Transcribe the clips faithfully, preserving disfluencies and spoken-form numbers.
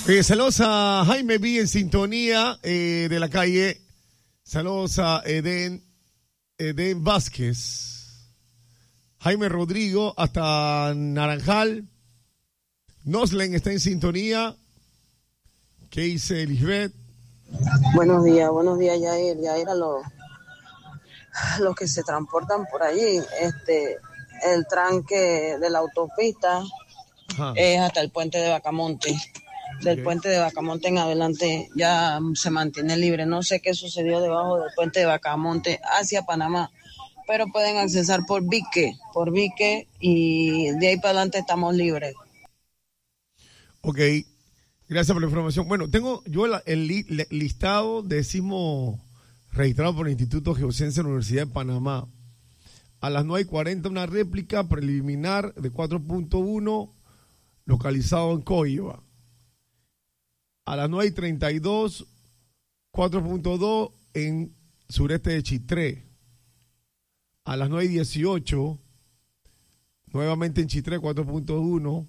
Eh, saludos a Jaime B en sintonía eh, de la calle. Saludos a Eden, Eden Vázquez. Jaime Rodrigo hasta Naranjal. Noslen está en sintonía. ¿Qué dice Lisbeth? Buenos días, buenos días, Yair. Yair, a los, los que se transportan por allí. Este, el tranque de la autopista Ajá. es hasta el puente de Bacamonte. Del okay. puente de Bacamonte en adelante ya se mantiene libre. No sé qué sucedió debajo del puente de Bacamonte hacia Panamá, pero pueden accesar por Vique, por Vique y de ahí para adelante estamos libres. Ok, gracias por la información. Bueno, tengo yo el, el listado de sismo registrado por el Instituto Geociencia de la Universidad de Panamá. A las nueve y cuarenta una réplica preliminar de cuatro punto uno localizado en Coiba. A las nueve y treinta y dos, cuatro punto dos en sureste de Chitré. A las nueve y dieciocho, nuevamente en Chitré, cuatro punto uno.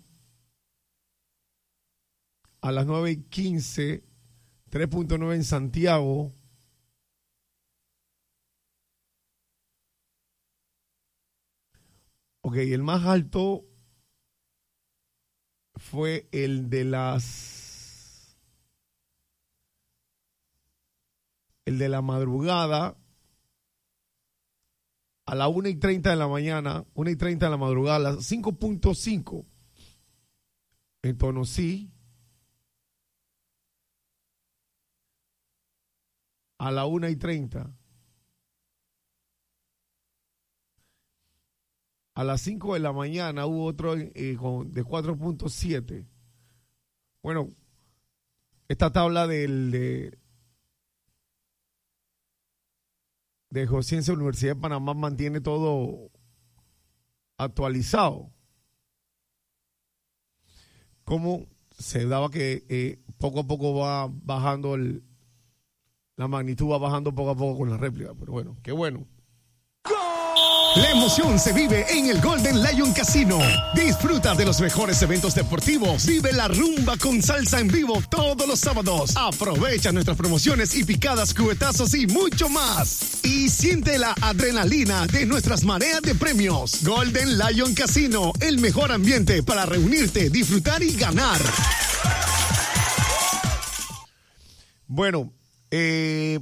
A las nueve y quince, tres punto nueve en Santiago. Ok, el más alto fue el de las... El de la madrugada, a la una y treinta de la mañana, una y treinta de la madrugada, a las cinco punto cinco en Tonosí, a la una y treinta, a las cinco de la mañana hubo otro eh, con, de cuatro punto siete. Bueno, esta tabla del... De, de Geociencia de la Universidad de Panamá mantiene todo actualizado. Como se daba que eh, poco a poco va bajando el, la magnitud, va bajando poco a poco con la réplica, pero bueno, qué bueno. La emoción se vive en el Golden Lion Casino. Disfruta de los mejores eventos deportivos. Vive la rumba con salsa en vivo todos los sábados. Aprovecha nuestras promociones y picadas, cubetazos y mucho más. Y siente la adrenalina de nuestras mareas de premios. Golden Lion Casino, el mejor ambiente para reunirte, disfrutar y ganar. Bueno, eh...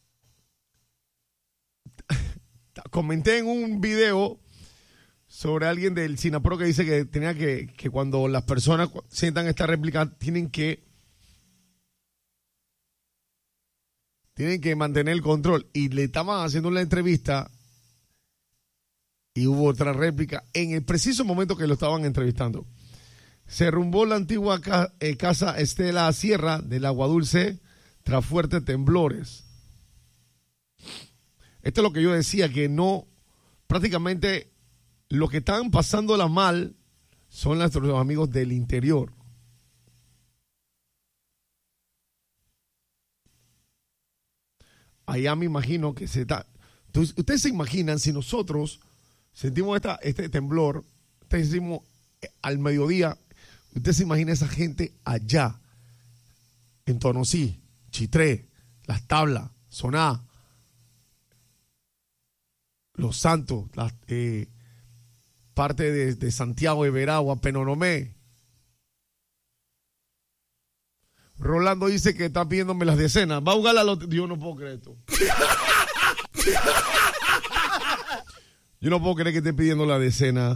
comenté en un video sobre alguien del SINAPRO que dice que tenía que, que cuando las personas sientan esta réplica tienen que tienen que mantener el control, y le estaban haciendo la entrevista y hubo otra réplica en el preciso momento que lo estaban entrevistando. Se derrumbó la antigua ca- eh, casa Estela Sierra del Agua Dulce tras fuertes temblores. Esto es lo que yo decía, que no, prácticamente los que están pasándola mal son nuestros amigos del interior. Allá me imagino que se está... Entonces, ustedes se imaginan si nosotros sentimos esta, este temblor, ustedes decimos al mediodía, ustedes se imaginan esa gente allá, en Tonosí, Chitré, Las Tablas, Soná, Los Santos, la, eh, parte de, de Santiago de Veragua, Penonomé. Rolando dice que está pidiéndome las decenas. Va a jugar la lotería. Yo no puedo creer esto. Yo no puedo creer que esté pidiendo la decena.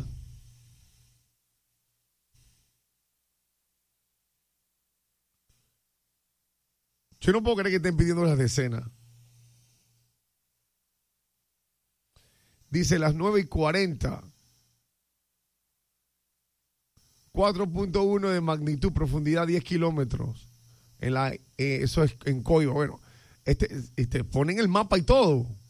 Yo no puedo creer que estén pidiendo las decenas. Dice las nueve y cuarenta. cuatro punto uno de magnitud, profundidad diez kilómetros. En la, eh, eso es en Coiba. Bueno, este, este, ponen el mapa y todo.